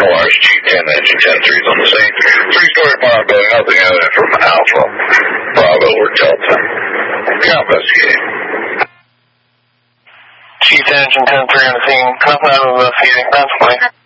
Cars, Chief 10, Engine 10-3 on the scene. Three-story apartment building, nothing evident from Alpha, Bravo, or Delta. Yeah, investigating. Chief 10, Engine 10-3 on the scene. Nothing out of investigating. That's fine.